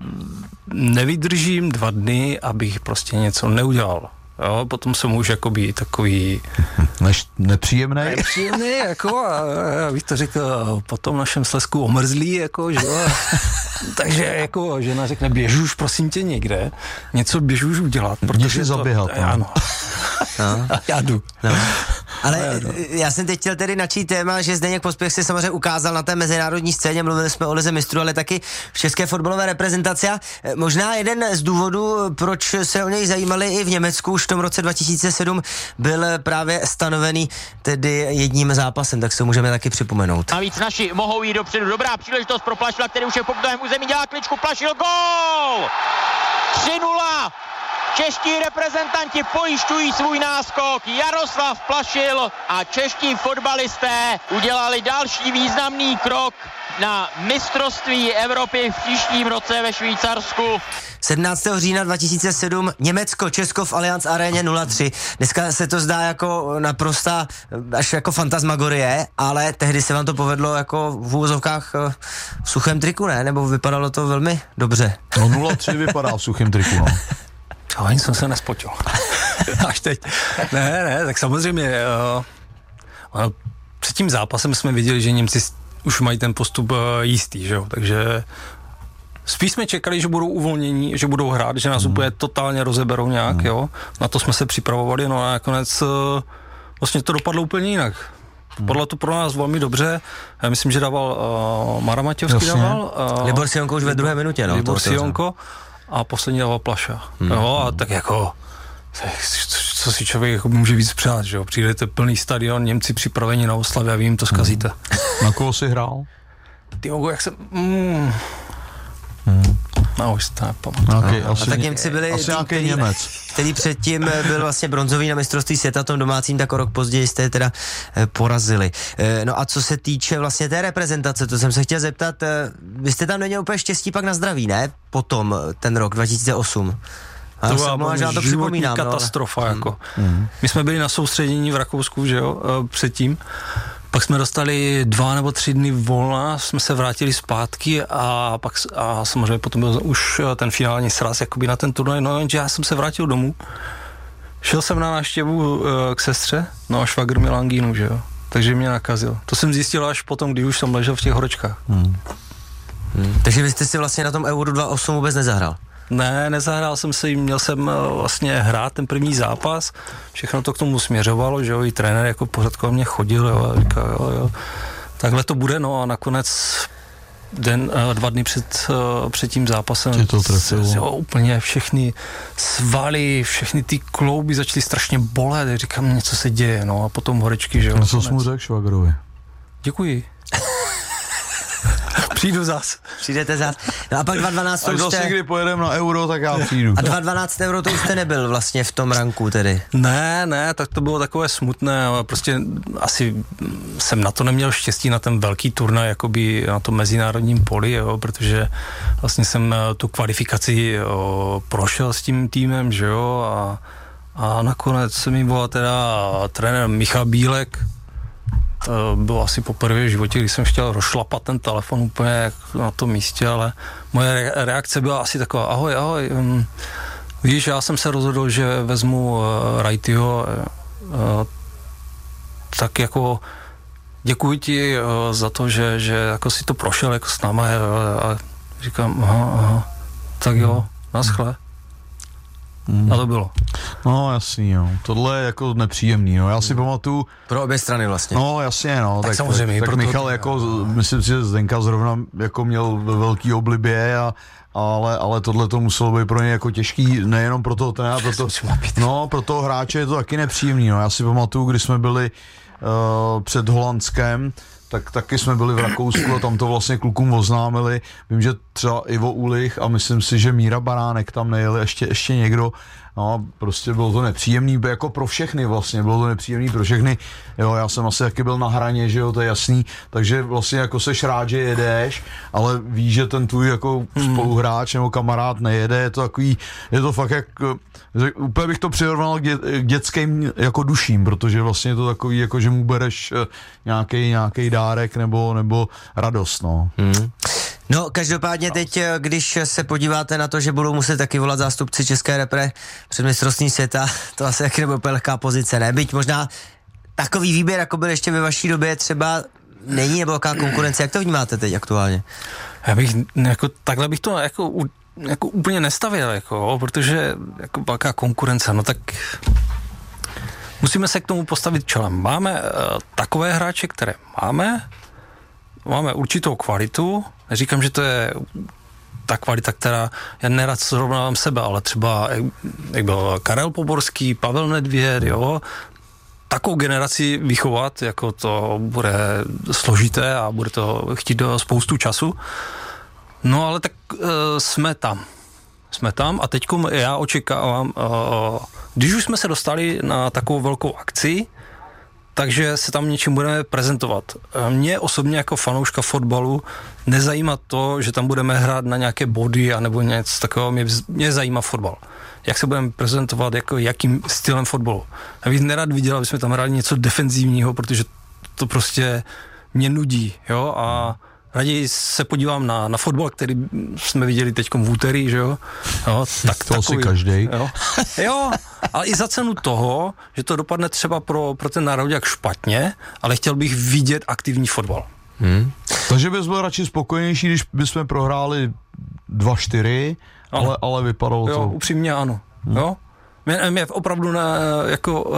nevydržím dva dny, abych prostě něco neudělal. Jo, potom jsem už jakoby takový... Než nepříjemný? Nepříjemný, jako, a já bych to řekl, po tom našem Slezsku omrzlý, jako, že jo. Takže jako žena řekne, běž už prosím tě někde, něco běž už udělat. Protože si zaběhat. To, ano. No. Já jdu. No. Ale já jsem teď chtěl tedy načít téma, že Zdeněk Pospěch se samozřejmě ukázal na té mezinárodní scéně, mluvili jsme o lize mistrů, ale taky v české fotbalové reprezentaci. Možná jeden z důvodů, proč se o něj zajímali i v Německu, už v tom roce dva tisíce sedm byl právě stanovený tedy jedním zápasem, tak se můžeme taky připomenout. Navíc naši mohou jít dopředu. Dobrá příležitost pro Plašila, který už je v pokutovém území, dělá kličku, Plašil, gól! tři nula! Čeští reprezentanti pojišťují svůj náskok. Jaroslav Plašil a čeští fotbalisté udělali další významný krok na mistrovství Evropy v příštím roce ve Švýcarsku. sedmnáctého října dva tisíce sedm Německo, Česko v Allianz Aréně nula tři. Dneska se to zdá jako naprostá až jako fantasmagorie, ale tehdy se vám to povedlo jako v úvozovkách v suchém triku, ne? Nebo vypadalo to velmi dobře. No nula tři vypadá v suchém triku, no. A ani jsem se nespotil. Až teď. Ne, ne, tak samozřejmě uh, před tím zápasem jsme viděli, že Němci už mají ten postup uh, jistý, že jo, takže spíš jsme čekali, že budou uvolnění, že budou hrát, že nás mm. úplně totálně rozeberou nějak, mm. jo, na to jsme se připravovali, no a nakonec uh, vlastně to dopadlo úplně jinak. Podle to pro nás velmi dobře. Já myslím, že dával uh, Mara Matějovský dával. Uh, Libor Sionko už ve druhé minutě, no. Libor Sionko. A poslední dával Plaša. Hmm. Jo, a tak jako, co si člověk jako může víc přát, že jo? Přijdete plný stadion, Němci připraveni na oslavy a vy jim to zkazíte. Hmm. Na koho jsi hrál? Ty jak jsem... Mm, hmm. A už to nepamatuji. Okay, no, a tak Němci byli asi tým, nějaký který, Němec. který předtím byl vlastně bronzový na mistrovství světa tom domácím, tak o rok později jste je teda porazili. No a co se týče vlastně té reprezentace, to jsem se chtěl zeptat, vy jste tam neměl úplně štěstí pak na zdraví, ne? Potom ten rok dva tisíce osm. A to byla byla to životní katastrofa, no, ale... jako. Mm. My jsme byli na soustředění v Rakousku, že jo, předtím. Pak jsme dostali dva nebo tři dny volna, jsme se vrátili zpátky a pak a samozřejmě potom byl už ten finální sraz jakoby na ten turnaj, no jenže já jsem se vrátil domů. Šel jsem na návštěvu uh, k sestře, no a švagr měl angínu, že jo, takže mě nakazil. To jsem zjistil až potom, když už jsem ležel v těch horečkách. Hmm. Hmm. Takže vy jste si vlastně na tom Euro dva tisíce osm vůbec nezahrál? Ne, nezahrál jsem si, měl jsem vlastně hrát ten první zápas, všechno to k tomu směřovalo, že jo, i trenér jako pořád kolem mě chodil, jo, a říkal, jo, jo, takhle to bude, no a nakonec den, dva dny před, před tím zápasem to jo, úplně všechny svaly, všechny ty klouby začaly strašně bolet, říkám, něco se děje, no a potom horečky, že jo. No co jsi mu řekl švagrovi? Děkuji. Přijdu zas. Přijdete zas. No a pak dva dvanáct to už jste... zase, kdy pojedeme na Euro, tak já přijdu. A dva dvanáct euro to už jste nebyl vlastně v tom ranku tedy? Ne, ne, tak to bylo takové smutné, ale prostě asi jsem na to neměl štěstí na ten velký turnaj, jakoby na tom mezinárodním poli, jo, protože vlastně jsem tu kvalifikaci jo, prošel s tím týmem, že jo, a, a nakonec mi volal teda trenér Michal Bílek. To bylo asi poprvé v životě, když jsem chtěl rozšlapat ten telefon úplně na tom místě, ale moje reakce byla asi taková, ahoj, ahoj, um, víš, já jsem se rozhodl, že vezmu uh, Wrightyho, uh, tak jako děkuji ti uh, za to, že, že jako si to prošel jako s náma, uh, a říkám, aha, aha, tak jo, naschle. Mm. A to bylo. No jasný, jo. Tohle je jako nepříjemný, no. Já si pamatuju... Pro obě strany vlastně. No jasně, no. Tak, tak samozřejmě. Tak, tak Michal to, jako, myslím si, že Zdenka zrovna jako měl ve velký oblibě, a, ale, ale tohle to muselo být pro ně jako těžký, nejenom pro toho trenéra, pro to, no, pro toho hráče je to taky nepříjemný, no. Já si pamatuju, když jsme byli uh, před Holandskem, tak taky jsme byli v Rakousku a tam to vlastně klukům oznámili. Vím, že třeba Ivo Ulich a myslím si, že Míra Baránek tam nejeli, ještě, ještě někdo. No, prostě bylo to nepříjemný, jako pro všechny vlastně, bylo to nepříjemný pro všechny. Jo, já jsem asi taky byl na hraně, že jo, to je jasný, takže vlastně jako seš rád, že jedeš, ale víš, že ten tvůj jako hmm. spoluhráč nebo kamarád nejede, je to takový, je to fakt jak, úplně bych to přirovnal k, dě, k dětským jako duším, protože vlastně je to takový, jako že mu bereš nějaký nějaký dárek nebo, nebo radost, no. Hmm. No, každopádně teď, když se podíváte na to, že budou muset taky volat zástupci české repre před mistrovstvím světa, to asi taky nebude úplně lehká pozice, ne? Byť možná takový výběr, jako byl ještě ve vaší době, třeba není, nebo jaká konkurence, jak to vnímáte teď aktuálně? Já bych, jako, takhle bych to jako, jako úplně nestavil, jako, protože jako jaká konkurence, no tak musíme se k tomu postavit čelem. Máme uh, takové hráče, které máme, máme určitou kvalitu, neříkám, že to je ta kvalita, která, já nerad srovnávám sebe, ale třeba, jak, jak byl Karel Poborský, Pavel Nedvěd, jo, takovou generaci vychovat, jako to bude složité a bude to chtít spoustu času. No ale tak uh, jsme tam. Jsme tam a teďko já očekávám, uh, když už jsme se dostali na takovou velkou akci, takže se tam něčím budeme prezentovat. Mě osobně jako fanouška fotbalu nezajímá to, že tam budeme hrát na nějaké body anebo něco takového. Mě, mě zajímá fotbal. Jak se budeme prezentovat, jako jakým stylem fotbalu. Já bych nerad viděl, aby jsme tam hráli něco defenzivního, protože to prostě mě nudí. Jo? A raději se podívám na, na fotbal, který jsme viděli teďkom v úterý, že jo? jo tak to takový, asi každej. Jo? jo, ale i za cenu toho, že to dopadne třeba pro, pro ten národák špatně, ale chtěl bych vidět aktivní fotbal. Hmm. Takže bys byl radši spokojenější, když bychom prohráli dva čtyři, ale, ale vypadalo jo, to... Jo, upřímně ano. Hmm. Jo? Mě, mě opravdu ne, jako...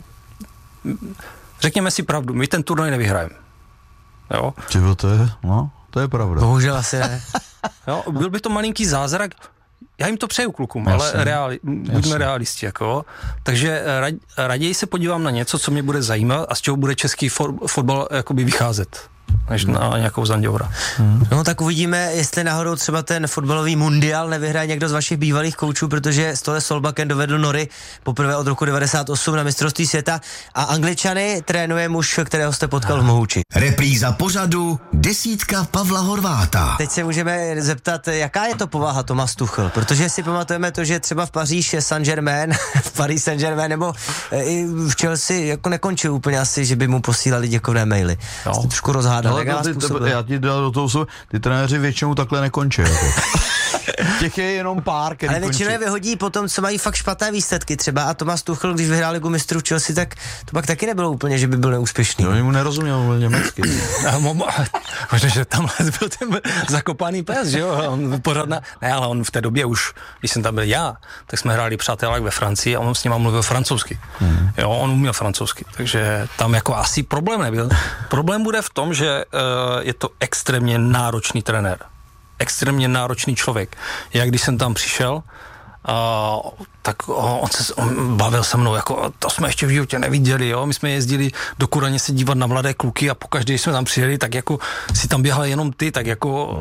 Řekněme si pravdu, my ten turnaj nevyhrajeme. Jo. Tyvo, to je, no, to je pravda. Bohužel asi ne. Jo, byl by to malinký zázrak, já jim to přeju klukům, jasně, ale reali, buďme jasně. realisti, jako. Takže rad, raději se podívám na něco, co mě bude zajímat a z čeho bude český for, fotbal jakoby vycházet. než na nějakou Zanděura. Hmm. No tak uvidíme, jestli náhodou třeba ten fotbalový mundial nevyhraje někdo z vašich bývalých koučů, protože Ståle Solbakken dovedl Nory poprvé od roku devadesát osm na mistrovství světa a Angličany trénuje muž, kterého jste potkal v Mohuči. Repríza pořadu Desítka Pavla Horváta. Teď se můžeme zeptat, jaká je to povaha Thomas Tuchel, protože si pamatujeme to, že třeba v Paříži Saint-Germain, v Paris Saint-Germain nebo i v Chelsea jako nekončil úplně asi, že by mu posílali děkovné maily. No. Jste trošku rozhádal, jak vás způsobil? Já ti dal do toho, ty trenéři většinou takhle nekončí. Jako. Těch je jenom pár, který ale většinou je vyhodí potom, co mají fakt špatné výsledky třeba a Thomas Tuchel, když vyhrál ligu mistrů v Chelsea, tak to pak taky nebylo úplně, že by byl neúspěšný. No, mu nerozuměl, mluvil německy. Možná, že tam byl ten zakopaný pes, že jo, on pořád na, ne, ale on v té době už, když jsem tam byl já, tak jsme hráli přátelák ve Francii a on s ním mluvil francouzsky. Hmm. Jo, on uměl francouzsky, takže tam jako asi problém nebyl. Problém bude v tom, že uh, je to extrémně náročný trenér. Extrémně náročný člověk. Jak když jsem tam přišel, Uh, tak uh, on se on bavil se mnou, jako to jsme ještě v životě neviděli, jo, my jsme jezdili do Kuraně se dívat na mladé kluky a pokaždé, když jsme tam přijeli, tak jako si tam běhal jenom ty, tak jako,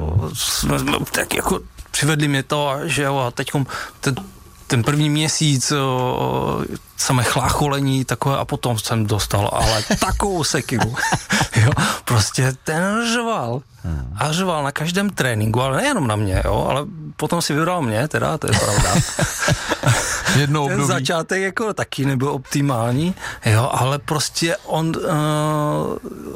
tak jako přivedli mě to, že jo, a teďkom ten, ten první měsíc o, samé chlácholení takové a potom jsem dostal, ale takovou sekiru, jo, prostě ten řval a řval na každém tréninku, ale nejenom na mě, jo, ale potom si vybral mě, teda, to je pravda. Jednou ten začátek jako taky nebyl optimální, jo, ale prostě on uh,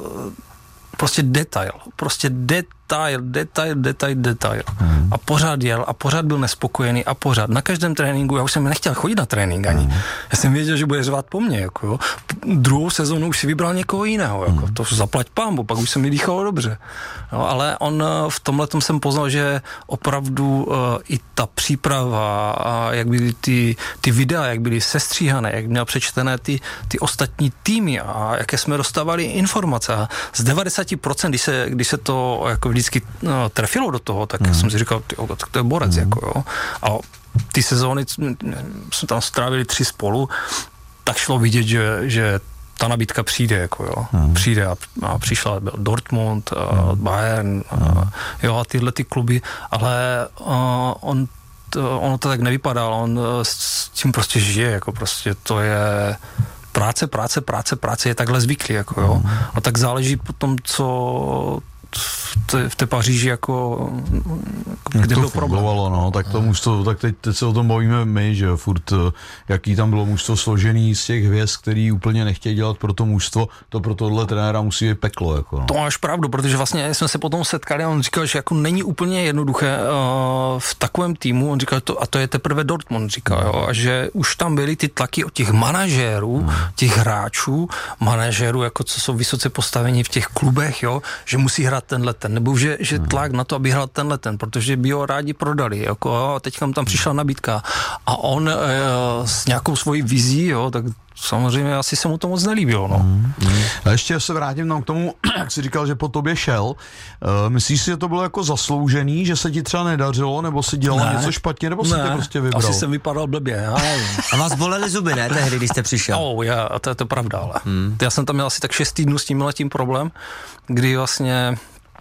prostě detail, prostě detail, detail, detail, detail. Hmm. A pořád jel a pořád byl nespokojený a pořád. Na každém tréninku, já už jsem nechtěl chodit na trénink ani. Hmm. Já jsem věděl, že bude řvát po mně, jako jo. Druhou sezónu už si vybral někoho jiného, jako. Hmm. To zaplať pámbu, pak už se mi dýchalo dobře. No, ale on v tomhletom jsem poznal, že opravdu uh, i ta příprava a jak byly ty, ty videa, jak byly sestříhané, jak měl přečtené ty, ty ostatní týmy a jaké jsme dostávali informace. A z devadesát procent, když se, když se to jako vždycky no, trefilo do toho, tak mm. jsem si říkal, tyjo, tak to je borec, mm. jako jo. A ty sezóny, jsme tam strávili tři spolu, tak šlo vidět, že, že ta nabídka přijde, jako jo. Mm. Přijde a, a přišla byl Dortmund, a mm. Bayern, a, jo, a tyhle ty kluby, ale a, on to, ono to tak nevypadá, ale on s tím prostě žije, jako prostě to je práce, práce, práce, práce je takhle zvyklý, jako jo. A tak záleží potom, co v té Paříži jako kde byl problém. No, tak to mužstvo, tak teď, teď se o tom bavíme my, že furt, jaký tam bylo mužstvo složený z těch hvězd, který úplně nechtějí dělat pro to mužstvo, to pro tohle trenéra musí být peklo. Jako, no. To máš pravdu, protože vlastně jsme se potom setkali a on říkal, že jako není úplně jednoduché uh, v takovém týmu, on říkal, to, a to je teprve Dortmund, říkal, jo, a že už tam byly ty tlaky od těch manažérů, hmm. těch hráčů, manažérů, jako co jsou vysoce postavení v těch klubech, jo, že musí hrát tenhle ten, nebo že, že tlak na to, aby hrál tenhle ten, protože by ho rádi prodali, jako jo, teďka tam přišla nabídka a on e, s nějakou svojí vizí, jo, tak samozřejmě asi se mu to moc nelíbilo, no. Mm, mm. A ještě se vrátím tam k tomu, jak jsi říkal, že po tobě šel. Uh, myslíš si, že to bylo jako zasloužený, že se ti třeba nedařilo, nebo si dělal ne, něco špatně, nebo ne, si tě prostě vybral? Asi jsem vypadal blbě, já nevím. A vás bolely zuby, ne, tehdy, když jste přišel? Oh, já, to je to pravda, ale. Hmm. Já jsem tam měl asi tak šest týdnů s tím letím problém, kdy vlastně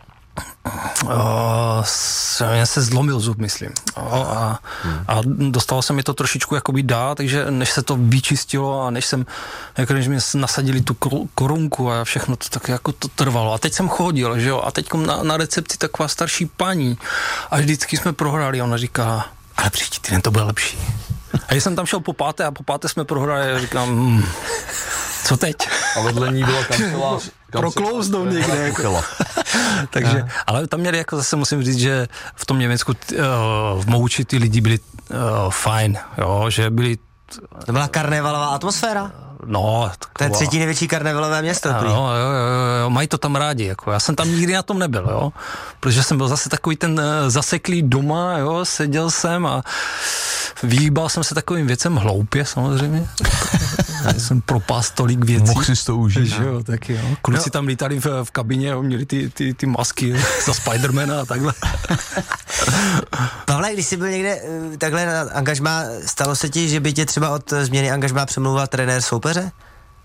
Uh, se zlomil zub, myslím. Uh, a, hmm. a dostalo se mi to trošičku jakoby dá, takže než se to vyčistilo a než jsem, jako než mi nasadili tu korunku a všechno to tak jako to trvalo. A teď jsem chodil, že jo, a teď na, na recepci taková starší paní a vždycky jsme prohráli a ona říká, ale příští týden to bude lepší. A když jsem tam šel po páté a po páté jsme prohráli a říkám, hmm, co teď? A vedle ní byla kancelář. Proklouznou někde. Jako. Takže, ale tam měli, jako zase musím říct, že v tom Německu uh, v Mohuči ty lidi byli uh, fajn, jo, že byli... To byla karnevalová atmosféra? No, taková... To je třetí největší karnevalové město. No, jo, jo, jo, jo, mají to tam rádi, jako. Já jsem tam nikdy na tom nebyl, jo, protože jsem byl zase takový ten uh, zaseklý doma, jo, seděl jsem a vyhýbal jsem se takovým věcem hloupě, samozřejmě. Já jsem propás tolik věcí. Mohl si to užít. Že jo, taky jo. Kluci no. tam lítali v, v kabině, měli ty, ty, ty masky za Spidermana a takhle. Pavle, když jsi byl někde takhle na angažmá, stalo se ti, že by tě třeba od změny angažmá přemlouval trenér soupeře?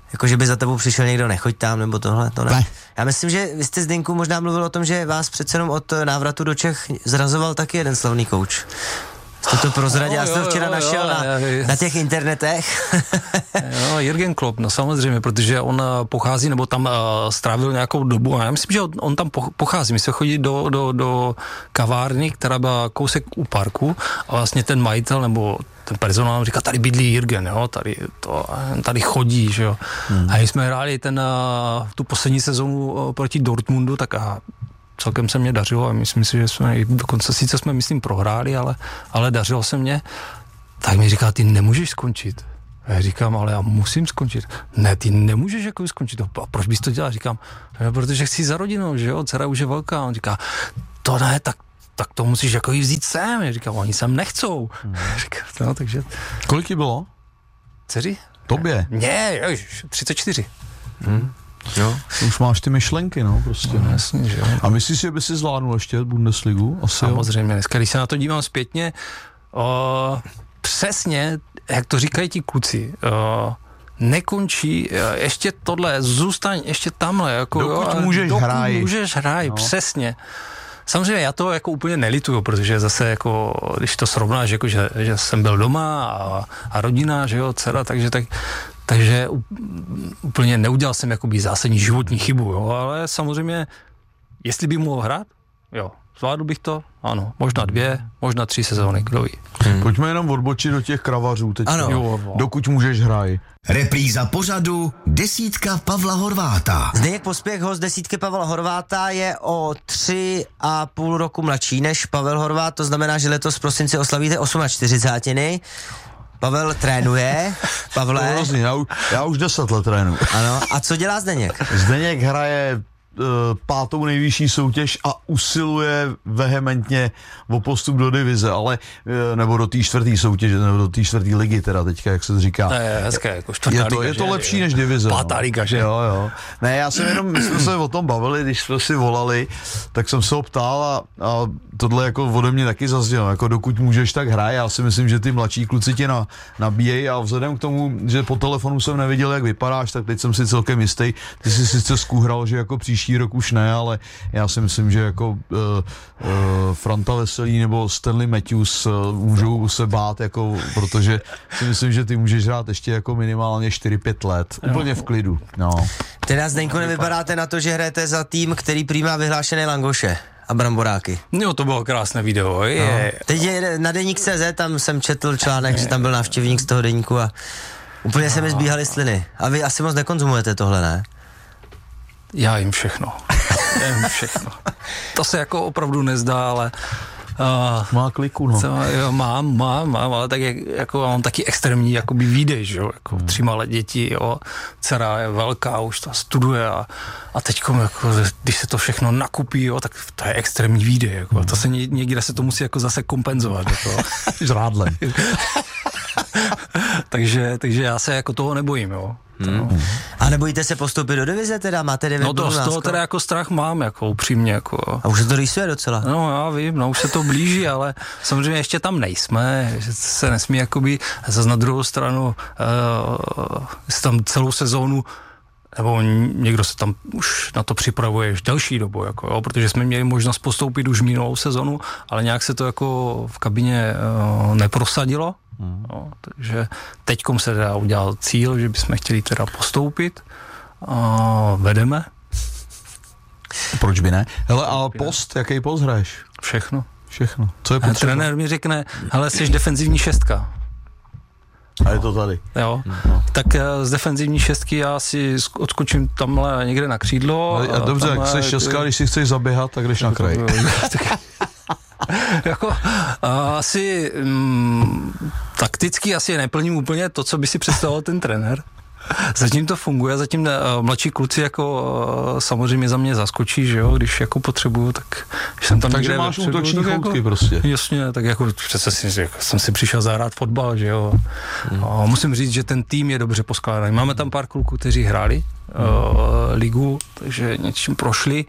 Jako, že by za tebou přišel někdo, nechoď tam, nebo tohle, to ne. Ne. Já myslím, že vy jste, Zdeňku, možná mluvil o tom, že vás přece jenom od návratu do Čech zrazoval taky jeden slavný kouč. Jste to prozradil, já jsem to včera jo, našel jo, na, já, na těch internetech. Jo, Jürgen Klopp, no samozřejmě, protože on pochází, nebo tam uh, strávil nějakou dobu, a já myslím, že on, on tam pochází, my se chodí do, do, do kavárny, která byla kousek u parku, a vlastně ten majitel, nebo ten personál říká, tady bydlí Jürgen, jo, tady, to, tady chodí, že jo. Hmm. A když jsme hráli ten, uh, tu poslední sezonu uh, proti Dortmundu, tak a celkem se mě dařilo a myslím si, že jsme dokonce sice jsme, myslím, prohráli, ale, ale dařilo se mě. Tak mi říká, ty nemůžeš skončit. A já říkám, ale já musím skončit. Ne, ty nemůžeš jako skončit. A proč bys to dělal? Říkám, no, protože chci za rodinou, že jo, dcera už je velká. On říká, to ne, tak, tak to musíš jako jí vzít sem. Já říkám, oni sem nechcou. Hmm. Říkám, no, takže... Kolik ti bylo? Dceři? Tobě? Ne, ježiš, třicet čtyři. Hmm. Jo. Už máš ty myšlenky, no, prostě. No, jasně, že jo. A myslíš, že by si zvládnul ještě Bundesligu? Asi samozřejmě, jo? Dneska, když se na to dívám zpětně, o, přesně, jak to říkají ti kluci, o, nekončí, ještě tohle, zůstaň ještě tamhle, jako, dokud jo, můžeš dokud hraj. můžeš hraj, no. Přesně. Samozřejmě já to jako úplně nelituju, protože zase jako, když to srovnáš, jako, že, že jsem byl doma a, a rodina, že jo, dcera, takže tak, takže úplně neudělal jsem jakoby zásadní životní chybu, jo, ale samozřejmě, jestli by mohl hrát, jo, zvládl bych to, ano, možná dvě, možná tři sezóny, kdo ví. Hmm. Pojďme jenom odbočit do těch kravařů teď. Ano. Jo, dokud můžeš hraj. Repríza pořadu Desítka Pavla Horváta. Zdeněk Pospěch, host Desítky Pavla Horváta, je o tři a půl roku mladší než Pavel Horvát, to znamená, že letos v prosinci oslavíte čtyřicátiny osm. Pavel trénuje. Pavle. Hrozný, já, už, já už deset let trénuji. Ano. A co dělá Zdeněk? Zdeněk hraje uh, pátou nejvyšší soutěž a usiluje vehementně o postup do divize, ale uh, nebo do té čtvrté soutěže, nebo do té čtvrté ligy teda teďka, jak se říká. To je hezké, jako čtvrtá je to, liga, je to že? lepší než divize. Pátá no. liga, že? Jo, jo. Ne, já jsem jenom, my jsme se o tom bavili, když jsme si volali, tak jsem se ho ptal a, a tohle jako ode mě taky zaznělo, jako dokud můžeš, tak hraj. Já si myslím, že ty mladší kluci tě na, nabíjejí a vzhledem k tomu, že po telefonu jsem neviděl, jak vypadáš, tak teď jsem si celkem jistý. Ty jsi sice skůhral, že jako příští rok už ne, ale já si myslím, že jako uh, uh, Franta Veselý nebo Stanley Matthews uh, můžou se bát, jako, protože si myslím, že ty můžeš hrát ještě jako minimálně čtyři pět let. Úplně v klidu. No. Teda, Zdeňku, nevypadáte na to, že hrajete za tým, který prý má vyhlášené langoše a bramboráky. Jo, to bylo krásné video. Je. No. Teď je na deník tečka cé zet, tam jsem četl článek, že tam byl návštěvník z toho deníku a úplně se mi zbíhaly sliny. A vy asi moc nekonzumujete tohle, ne? Já jim všechno. Já jim všechno. To se jako opravdu nezdá, ale... Uh, Má kliku, no. Co, jo, mám, mám, mám, ale tak jak, jako mám taky extrémní jakoby výdej, že jo, jako tři malé děti, jo, dcera je velká, už to studuje a, a teďko, jako, když se to všechno nakupí, jo, tak to je extrémní výdej, jako, to se ně, někde se to musí jako zase kompenzovat, jako. Žrádlem. takže, takže já se jako toho nebojím, jo. Hmm. A nebojíte se postoupit do divize teda? Máte devět No to z toho teda jako strach mám, jako upřímně, jako. A už se to rýsuje docela. No já vím, no už se to blíží, ale samozřejmě ještě tam nejsme, že se nesmí jakoby, zase na druhou stranu, uh, se tam celou sezónu, nebo někdo se tam už na to připravuje už delší dobu, jako, jo, protože jsme měli možnost postoupit už minulou sezonu, ale nějak se to jako v kabině uh, neprosadilo. Hmm. No, takže teďkom se teda udělal cíl, že bychom chtěli teda postoupit a vedeme. Proč by ne? Hele, a post, jaký post hraješ? Všechno. Všechno. Co je A potřeba? trenér mi řekne, hele, jsi defenzivní šestka. A je to tady. Jo, no. Tak z defenzivní šestky já si odskočím tamhle někde na křídlo. A, a dobře, jak jsi šestka, když si chceš zaběhat, tak jdeš na kraj. jako, a, asi mm, takticky asi neplním úplně to, co by si představoval ten trenér. Zatím to funguje, zatím uh, mladší kluci jako uh, samozřejmě za mě zaskočí, že jo, když jako potřebuju, tak když jsem tam takže někde máš vepředu, útoční choutky jako, prostě. Jasně, tak jako přece si, jako, jsem si přišel zahrát fotbal, že jo. Hmm. A musím říct, že ten tým je dobře poskládaný. Máme tam pár kluků, kteří hráli hmm. uh, ligu, takže něčím prošli.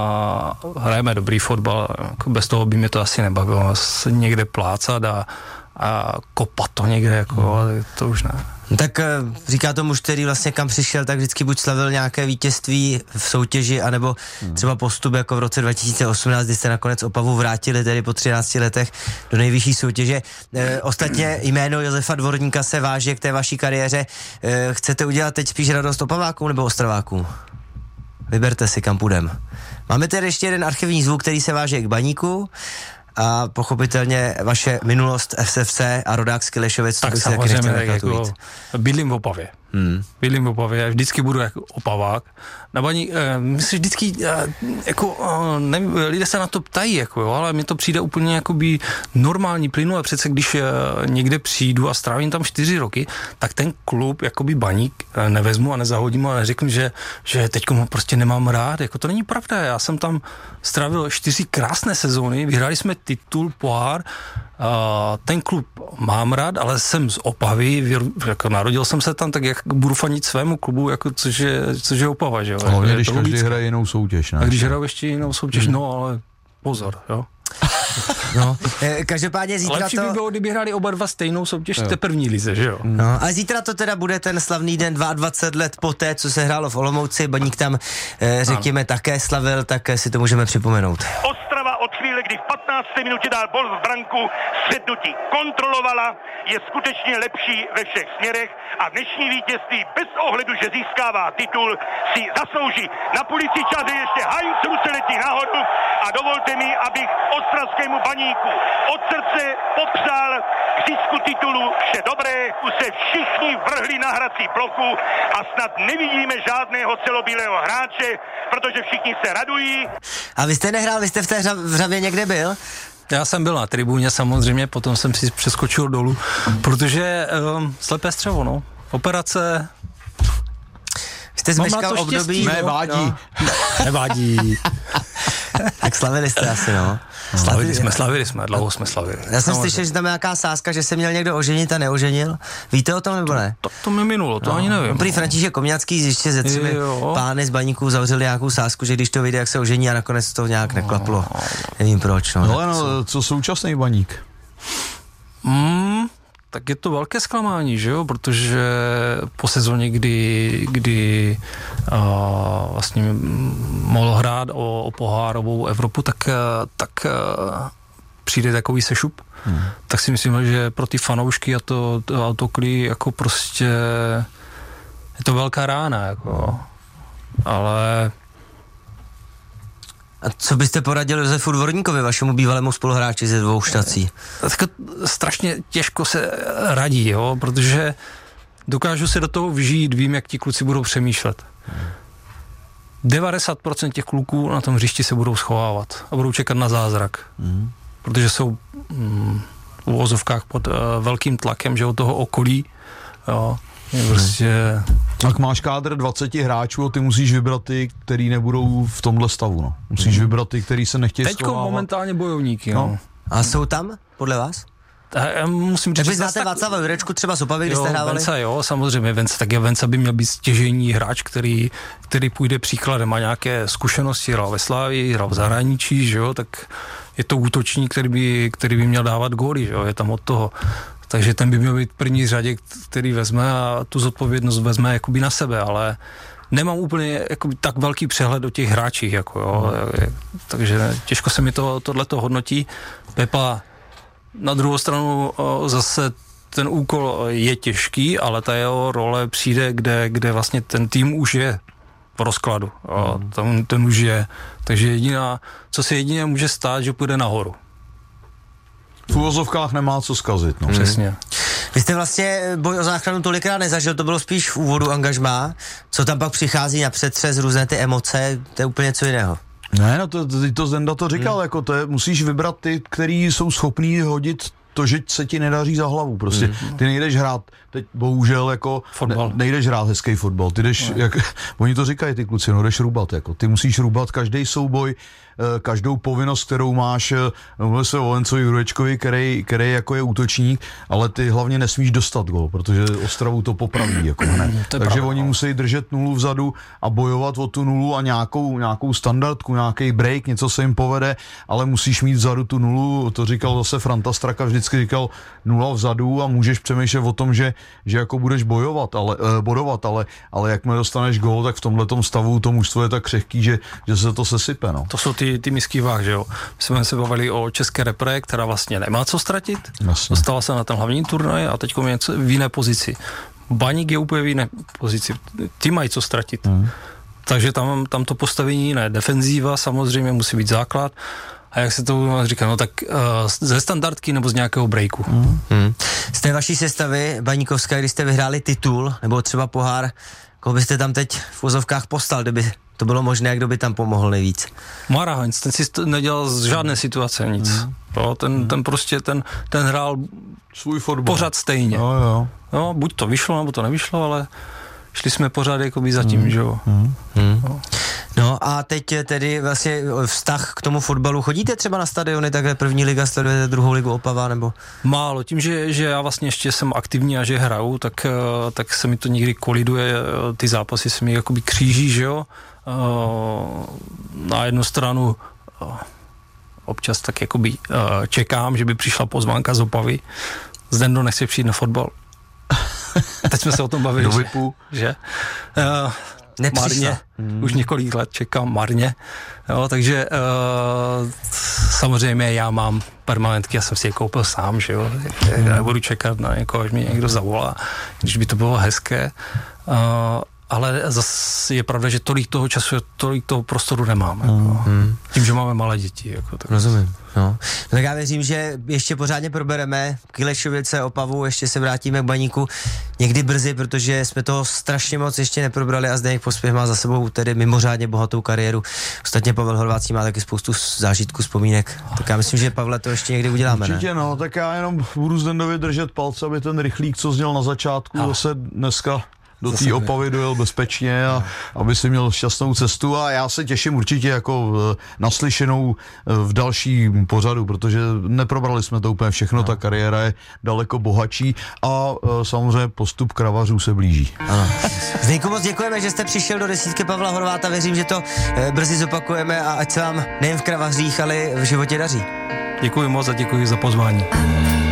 Uh, hrajeme dobrý fotbal, jako bez toho by mě to asi nebavilo se někde plácat a, a kopat to někde, jako, to už ne. Tak říká to muž, který vlastně kam přišel, tak vždycky buď slavil nějaké vítězství v soutěži, anebo třeba postup jako v roce dva tisíce osmnáct, kdy jste nakonec Opavu vrátili tedy po třinácti letech do nejvyšší soutěže. E, ostatně jméno Josefa Dvorníka se váže k té vaší kariéře. E, chcete udělat teď spíš radost Opavákům nebo Ostravákům? Vyberte si, kam půjdem. Máme tady ještě jeden archivní zvuk, který se váže k Baníku a pochopitelně vaše minulost F C F C a rodák z Kilešovic. Tak samozřejmě, tak jako bydlím v Opavě. Hmm. Bydlím v Opavě, vždycky budu jako Opavák. Na Baník, eh, myslím, vždycky, eh, jako, eh, nevím, lidé se na to ptají, jako, jo, ale mně to přijde úplně jakoby normální plynule. Přece když eh, někde přijdu a strávím tam čtyři roky, tak ten klub, jakoby Baník, eh, nevezmu a nezahodím a neřeknu, že, že teďko ho prostě nemám rád. Jako to není pravda. Já jsem tam strávil čtyři krásné sezóny, vyhráli jsme titul, pohár. Uh, ten klub mám rád, ale jsem z Opavy, jako narodil jsem se tam, tak jak budu fanit svému klubu, jako což je, což je Opava, že jo. Ale když každý hraje jinou soutěž, ne? A když hraju ještě jinou soutěž, hmm. no ale pozor, jo. No, každopádně zítra lepší to... by bylo, kdyby hráli oba dva stejnou soutěž v té první lize, že jo? No, a zítra to teda bude ten slavný den dvacet dva let poté, co se hrálo v Olomouci, Baník tam, eh, řekněme, ano. také slavil, tak si to můžeme připomenout. Ostrava od chvíle, kdy v patnácté minutě dal bol v branku, střednutí kontrolovala, je skutečně lepší ve všech směrech a dnešní vítězství bez ohledu, že získává titul, si zaslouží. Na půlici čas je ještě Heinz Ruseletí nahoru a dovolte mi, abych ostravskému Baníku od srdce popřál k zisku titulu vše dobré, už se všichni vrhli na hrací plochu a snad nevidíme žádného celobílého hráče, protože všichni se radují. A vy jste nehrál, vy jste v té Hřavě někde byl? Já jsem byl na tribuně samozřejmě, potom jsem si přeskočil dolů, protože um, slepé střevo, no. Operace. Jste zmeškal období? Nevádí. No. Nevádí. Tak slavili jste asi, no. Slavili jsme, slavili jsme, dlouho jsme slavili. Já jsem slyšel, že tam je nějaká sázka, že se měl někdo oženit a neoženil. Víte o tom nebo ne? To, to, to mi minulo, to no. ani nevím. Prý František Komňacký ještě ze třemi pány z Baníků zavřeli nějakou sázku, že když to vyjde, jak se ožení a nakonec to nějak neklaplo. No. Nevím proč. No, no ale no, co současný Baník? Mm, tak je to velké zklamání, že jo, protože po sezóně, kdy, kdy uh, vlastně mohl hrát o, o pohárovou Evropu, tak, tak uh, přijde takový sešup. Hmm. Tak si myslím, že pro ty fanoušky a to, to autoklí jako prostě je to velká rána, jako. Ale a co byste poradili Josefu Dvorníkovi, vašemu bývalému spoluhráči ze dvou štací? Tak strašně těžko se radí, jo, protože dokážu se do toho vžít, vím, jak ti kluci budou přemýšlet. devadesát procent těch kluků na tom hřišti se budou schovávat a budou čekat na zázrak. Mm. Protože jsou mm, v uvozovkách pod uh, velkým tlakem, že od toho okolí, jo, je prostě... Tak máš kádr dvacet hráčů a ty musíš vybrat ty, který nebudou v tomhle stavu, no. Musíš vybrat ty, který se nechtějí Teďko schovávat. momentálně bojovníky, no. no. A jsou tam, podle vás? Já musím říct, tak vy znáte tak... Václava Jurečku třeba z Opavy, kdy jste hrávali? Venca, jo, samozřejmě, Venca, tak je Venca by měl být stěžejní hráč, který, který půjde příkladem, má nějaké zkušenosti, hrál ve Slávii, hrál v zahraničí, že jo, tak je to útočník, který by, který by měl dávat góly, že jo, je tam od toho. Takže ten by měl být v první řadě, který vezme a tu zodpovědnost vezme jakoby na sebe, ale nemám úplně jakoby tak velký přehled o těch hráčích, jako jo, hmm. takže těžko se mi to, tohleto hodnotí. Pepa na druhou stranu zase ten úkol je těžký, ale ta jeho role přijde, kde, kde vlastně ten tým už je v rozkladu. Jo, hmm. Tam ten už je. Takže jediná, co se jedině může stát, že půjde nahoru. V uvozovkách nemá co zkazit. No. Přesně. Vy jste vlastně boj o záchranu tolikrát nezažil, to bylo spíš v úvodu angažmá. Co tam pak přichází na přetřes, různé ty emoce, to je úplně něco jiného. Ne, no to, to, to Zenda to říkal, hmm. jako to je, musíš vybrat ty, který jsou schopní hodit to, že se ti nedaří za hlavu, prostě. Hmm. Ty nejdeš hrát, teď bohužel jako, ne, nejdeš hrát hezký fotbal, ty jdeš, no. jak, oni to říkají ty kluci, no jdeš rubat, jako, ty musíš rubat každý souboj, každou povinnost, kterou máš, mluvil se o Vencovi Jurečkovi, který, který jako je útočník, ale ty hlavně nesmíš dostat gol, protože Ostravu to popraví, jako hned. Takže pravda, oni no. musí držet nulu vzadu a bojovat o tu nulu a nějakou, nějakou standardku, nějaký break, něco se jim povede, ale musíš mít vzadu tu nulu, to říkal zase Franta Straka vždycky, vždycky říkal nula vzadu a můžeš přemýšlet o tom, že, že jako budeš bojovat, ale, eh, bodovat, ale, ale jakmile dostaneš gól, tak v tomhletom stavu to mužstvo je tak křehký, že, že se to sesype. No. To jsou ty, ty misky váh, že jo. My jsme se bavili o české repre, která vlastně nemá co ztratit. Jasně. Dostala se na ten hlavní turnaj a teď je něco v jiné pozici. Baník je úplně v jiné pozici. Ty mají co ztratit. Hmm. Takže tam, tam to postavení jiné. Defenzíva samozřejmě musí být základ. A jak se to říká, no tak uh, ze standardky nebo z nějakého breaku. Hmm. Hmm. Z té vaší sestavy baníkovské, když jste vyhráli titul, nebo třeba pohár, koho byste tam teď v vozovkách postal, kdyby to bylo možné, kdo by tam pomohl nejvíc? Mara Heinz, ten si nedělal z žádné situace nic. Hmm. No, ten, hmm. ten prostě, ten, ten hrál svůj fotbal pořád stejně. No, jo. No, buď to vyšlo, nebo to nevyšlo, ale šli jsme pořád jakoby zatím, hmm. že jo. Hmm. Hmm. No. No a teď tedy vlastně vztah k tomu fotbalu. Chodíte třeba na stadiony, takhle první liga, sledujete druhou ligu Opava, nebo? Málo, tím, že, že já vlastně ještě jsem aktivní a že hraju, tak, tak se mi to někdy koliduje, ty zápasy se mi jakoby kříží, že jo. Na jednu stranu občas tak jakoby čekám, že by přišla pozvánka z Opavy. Zdendo nechce přijít na fotbal. Teď jsme se o tom bavili, že? že? Uh, marně, hmm. už několik let čekám, marně. Jo, takže uh, samozřejmě já mám permanentky, já jsem si je koupil sám, že jo. Hmm. Já nebudu čekat na někoho, až mi někdo zavolá, když by to bylo hezké. Uh, ale zase je pravda, že tolik toho času, tolik toho prostoru nemám. Jako. Hmm. Tím, že máme malé děti. Jako, tak. Rozumím. No. No tak já věřím, že ještě pořádně probereme Kylešovice, Opavu, ještě se vrátíme k Baníku někdy brzy, protože jsme toho strašně moc ještě neprobrali a Zdeněk Pospěch má za sebou tedy mimořádně bohatou kariéru. Ostatně Pavel Horvácký má taky spoustu zážitků, vzpomínek. Tak já myslím, že Pavle to ještě někdy uděláme. Určitě ne? No, tak já jenom budu Zdendovi držet palce, aby ten rychlík, co zněl na začátku, no. zase dneska do té Opavy dojel bezpečně a aby si měl šťastnou cestu a já se těším určitě jako naslyšenou v dalším pořadu, protože neprobrali jsme to úplně všechno, no. Ta kariéra je daleko bohatší a samozřejmě postup kravařů se blíží. Ano. Zdeňku, moc děkujeme, že jste přišel do desítky Pavla Horváta, věřím, že to brzy zopakujeme a ať se vám nejen v kravařích, ale v životě daří. Děkuji moc a děkuji za pozvání.